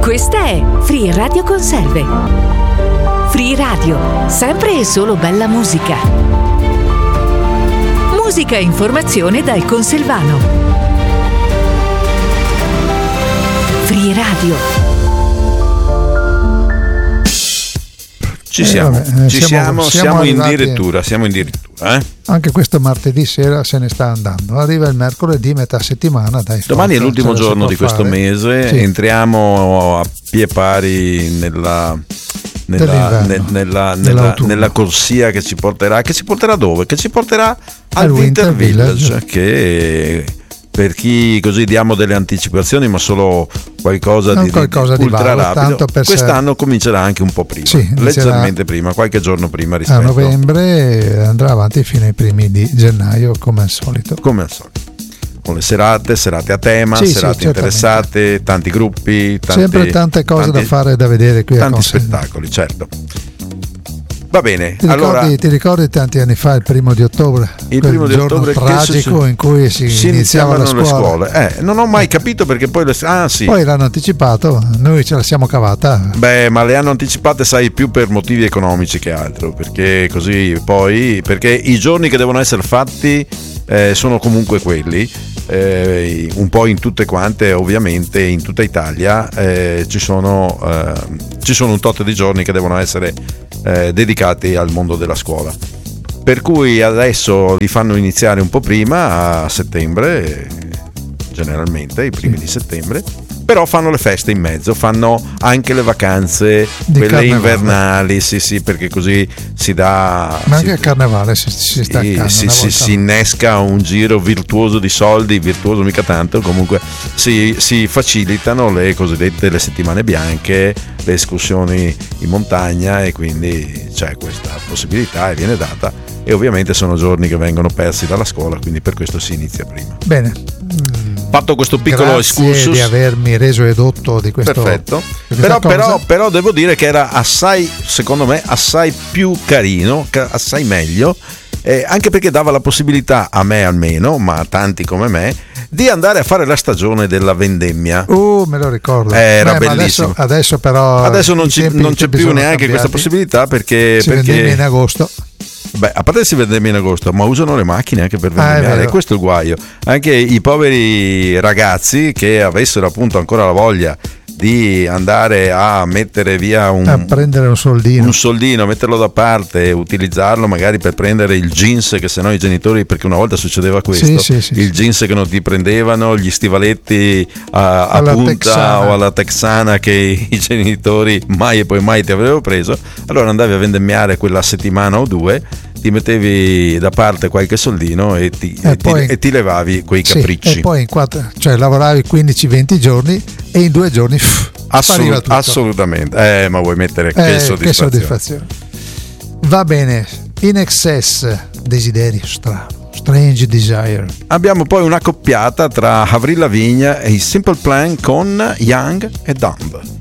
Questa è Free Radio Conserve. Free Radio, sempre e solo bella musica. Musica e informazione dal Conselvano. Free Radio. Siamo addirittura, Anche questo martedì sera se ne sta andando. Arriva il mercoledì, metà settimana. Dai, domani è l'ultimo giorno di questo mese. Sì. Entriamo a pie pari nella corsia che ci porterà dove? Che ci porterà al Winter Village, che per chi così diamo delle anticipazioni, ma solo qualcosa di ultra rapido. Quest'anno comincerà anche un po' prima, leggermente prima, qualche giorno prima rispetto a novembre, andrà avanti fino ai primi di gennaio come al solito. Con le serate a tema, serate interessate, tanti gruppi, sempre tante cose da fare e da vedere qui, tanti spettacoli, certo. Va bene, ti ricordi tanti anni fa, il 1 di ottobre? Il 1 di ottobre tragico in cui si iniziavano le scuole. Non ho mai capito perché poi poi l'hanno anticipato, noi ce la siamo cavata. Ma le hanno anticipate, sai, più per motivi economici che altro, perché così poi, perché i giorni che devono essere fatti sono comunque quelli. Un po' in tutte quante, ovviamente in tutta Italia ci sono un tot di giorni che devono essere dedicati al mondo della scuola, per cui adesso li fanno iniziare un po' prima, a settembre generalmente, i primi di settembre, però fanno le feste in mezzo, fanno anche le vacanze, quelle invernali, sì, perché così si dà. Ma anche a carnevale si sta si innesca un giro virtuoso di soldi, virtuoso mica tanto, comunque si facilitano le cosiddette le settimane bianche, le escursioni in montagna, e quindi c'è questa possibilità e viene data, e ovviamente sono giorni che vengono persi dalla scuola, quindi per questo si inizia prima. Bene. Fatto questo piccolo excursus, grazie di avermi reso edotto di questo. Perfetto. Però devo dire che era secondo me assai più carino, assai meglio, anche perché dava la possibilità, a me almeno, ma a tanti come me, di andare a fare la stagione della vendemmia. Me lo ricordo. Era bellissimo. Adesso però non c'è più neanche questa possibilità, perché vendemmia in agosto. A parte si vede in agosto, ma usano le macchine anche per vendemmiare, questo è il guaio. Anche i poveri ragazzi che avessero appunto ancora la voglia di andare a mettere via a prendere un soldino, metterlo da parte e utilizzarlo magari per prendere il jeans, che sennò i genitori, perché una volta succedeva questo, il jeans che non ti prendevano, gli stivaletti a punta texana, o alla texana, che i genitori mai e poi mai ti avrebbero preso, allora andavi a vendemmiare quella settimana o due, ti mettevi da parte qualche soldino e ti levavi quei capricci. E poi lavoravi 15-20 giorni e in 2 giorni spariva tutto. Assolutamente. Ma vuoi mettere che soddisfazione. Va bene. In Excess, desiderio strano, Strange Desire. Abbiamo poi una coppiata tra Avril Lavigne e i Simple Plan con Young e Dumb.